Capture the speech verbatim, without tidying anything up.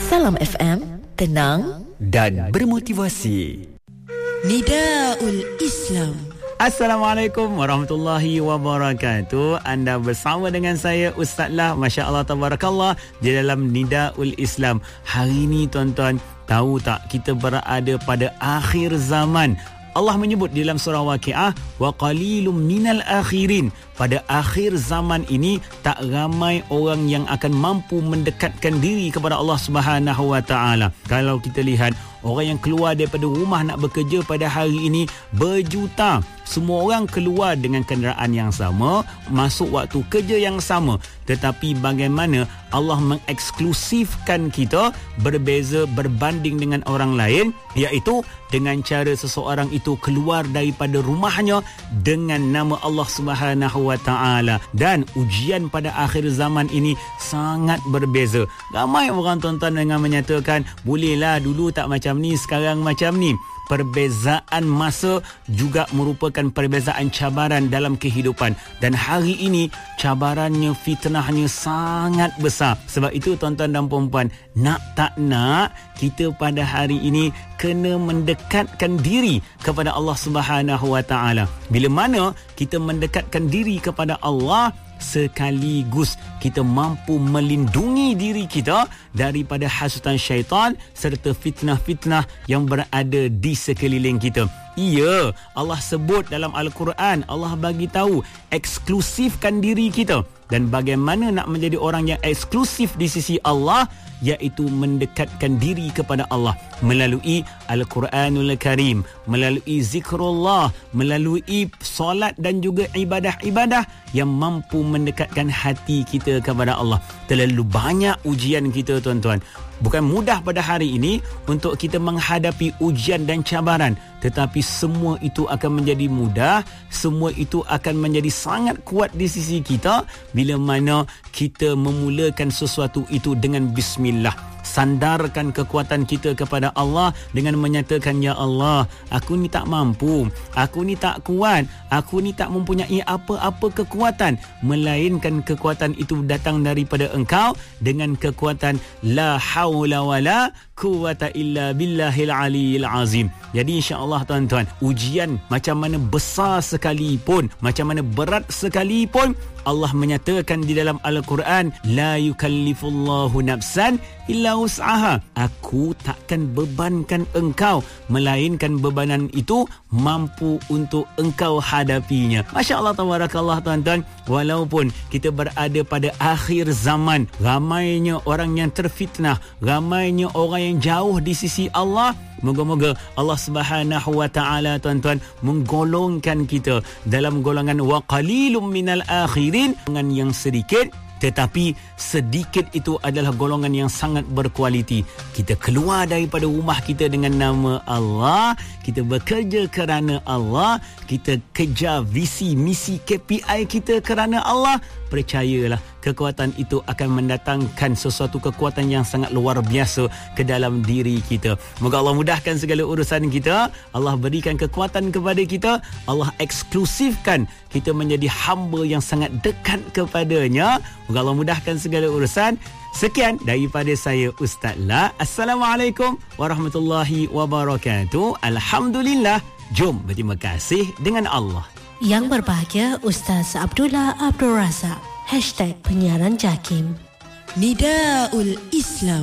Salam F M, tenang dan bermotivasi. Nidaul Islam. Assalamualaikum warahmatullahi wabarakatuh. Anda bersama dengan saya Ustaz Lah, Masya Allah Tabarakallah, di dalam Nidaul Islam. Hari ini tuan-tuan, tahu tak kita berada pada akhir zaman. Allah menyebut di dalam surah Waqiah, wa qalilum minal akhirin. Pada akhir zaman ini tak ramai orang yang akan mampu mendekatkan diri kepada Allah Subhanahu wa taala. Kalau kita lihat orang yang keluar daripada rumah nak bekerja pada hari ini berjuta. Semua orang keluar dengan kenderaan yang sama, masuk waktu kerja yang sama. Tetapi bagaimana Allah mengeksklusifkan kita berbeza berbanding dengan orang lain, iaitu dengan cara seseorang itu keluar daripada rumahnya dengan nama Allah Subhanahu wa taala. Dan ujian pada akhir zaman ini sangat berbeza. Ramai orang tuan-tuan dengan menyatakan, bolehlah dulu tak macam ni, sekarang macam ni. Perbezaan masa juga merupakan perbezaan cabaran dalam kehidupan. Dan hari ini cabarannya, fitnahnya sangat besar. Sebab itu tuan-tuan dan puan-puan, nak tak nak, kita pada hari ini kena mendekatkan diri kepada Allah Subhanahu wa taala. Bila mana kita mendekatkan diri kepada Allah, sekaligus kita mampu melindungi diri kita daripada hasutan syaitan serta fitnah-fitnah yang berada di sekeliling kita. Ya, Allah sebut dalam Al-Quran, Allah bagi tahu eksklusifkan diri kita. Dan bagaimana nak menjadi orang yang eksklusif di sisi Allah, iaitu mendekatkan diri kepada Allah melalui Al-Quranul Karim, melalui zikrullah, melalui solat dan juga ibadah-ibadah yang mampu mendekatkan hati kita kepada Allah. Terlalu banyak ujian kita tuan-tuan. Bukan mudah pada hari ini untuk kita menghadapi ujian dan cabaran, tetapi semua itu akan menjadi mudah, semua itu akan menjadi sangat kuat di sisi kita bila mana kita memulakan sesuatu itu dengan bismillah. Sandarkan kekuatan kita kepada Allah dengan menyatakan, ya Allah, aku ni tak mampu, aku ni tak kuat, aku ni tak mempunyai apa-apa kekuatan, melainkan kekuatan itu datang daripada Engkau dengan kekuatan la haula wala quwwata illa billahil aliyil azim. Jadi insya-Allah tuan-tuan, ujian macam mana besar sekalipun, macam mana berat sekalipun, Allah menyatakan di dalam Al-Quran, la yukallifullahu nafsan illa wus'aha. Aku takkan bebankan engkau, melainkan bebanan itu mampu untuk engkau hadapinya. Masya Allah tabarakallah tuan-tuan. Walaupun kita berada pada akhir zaman, ramainya orang yang terfitnah, ramainya orang yang jauh di sisi Allah, moga-moga Allah Subhanahu wa taala tuan-tuan menggolongkan kita dalam golongan wa qalilum minal akhirin, dengan yang sedikit, tetapi sedikit itu adalah golongan yang sangat berkualiti. Kita keluar daripada rumah kita dengan nama Allah, kita bekerja kerana Allah, kita kejar visi, misi, K P I kita kerana Allah. Percayalah, kekuatan itu akan mendatangkan sesuatu kekuatan yang sangat luar biasa ke dalam diri kita. Moga Allah mudahkan segala urusan kita, Allah berikan kekuatan kepada kita, Allah eksklusifkan kita menjadi hamba yang sangat dekat kepadanya. Moga Allah mudahkan segala urusan. Sekian daripada saya Ustaz Lah. Assalamualaikum warahmatullahi wabarakatuh. Alhamdulillah. Jom berterima kasih dengan Allah. Yang berbahagia Ustaz Abdullah Abdul Razak. Hashtag penyiaran JAKIM. Nidaul Islam.